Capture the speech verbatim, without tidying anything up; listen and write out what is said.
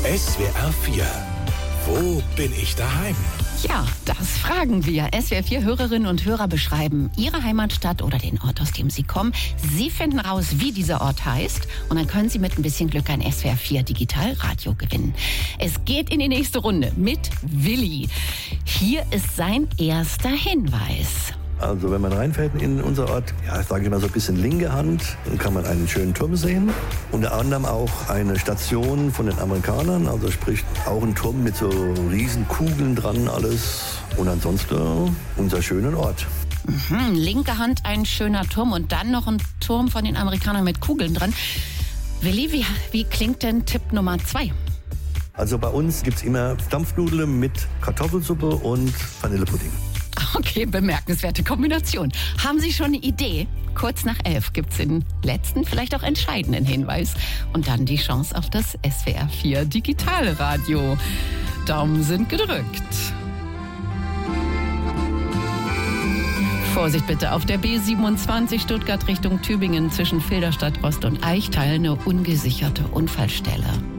S W R vier. Wo bin ich daheim? Ja, das fragen wir. S W R vier Hörerinnen und Hörer beschreiben ihre Heimatstadt oder den Ort, aus dem sie kommen. Sie finden raus, wie dieser Ort heißt. Und dann können Sie mit ein bisschen Glück ein S W R vier Digitalradio gewinnen. Es geht in die nächste Runde mit Willi. Hier ist sein erster Hinweis. Also wenn man reinfährt in unser Ort, ja, sage ich mal so ein bisschen linke Hand, dann kann man einen schönen Turm sehen. Unter anderem auch eine Station von den Amerikanern, also sprich auch ein Turm mit so riesen Kugeln dran, alles. Und ansonsten unser schöner Ort. Mhm, linke Hand, ein schöner Turm und dann noch ein Turm von den Amerikanern mit Kugeln dran. Willi, wie, wie klingt denn Tipp Nummer zwei? Also bei uns gibt es immer Dampfnudeln mit Kartoffelsuppe und Vanillepudding. Okay, bemerkenswerte Kombination. Haben Sie schon eine Idee? Kurz nach elf gibt's den letzten, vielleicht auch entscheidenden Hinweis. Und dann die Chance auf das S W R vier Digitalradio. Daumen sind gedrückt. Vorsicht bitte, auf der B siebenundzwanzig Stuttgart Richtung Tübingen zwischen Filderstadt Ost und Eichtal eine ungesicherte Unfallstelle.